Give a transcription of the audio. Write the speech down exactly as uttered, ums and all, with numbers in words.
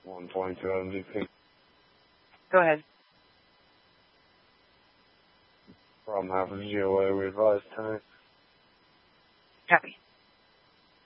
one twenty-two M V P. Go ahead. Problem happened to G O A, we advised tonight. Copy.